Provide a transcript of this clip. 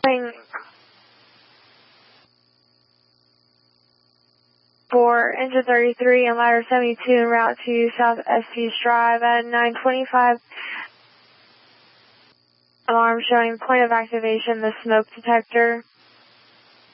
Showing for engine 33 and ladder 72 en route to South Estes Drive at 9:25. Alarm showing point of activation, the smoke detector.